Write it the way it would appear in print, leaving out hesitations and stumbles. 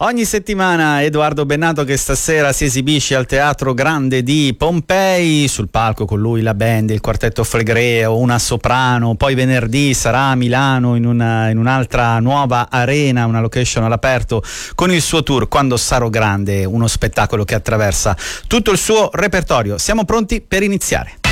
Ogni settimana Edoardo Bennato, che stasera si esibisce al Teatro Grande di Pompei, sul palco con lui la band, il quartetto Flegreo, una soprano. Poi venerdì sarà a Milano in un'altra nuova arena, una location all'aperto, con il suo tour Quando sarò grande, uno spettacolo che attraversa tutto il suo repertorio. Siamo pronti per iniziare.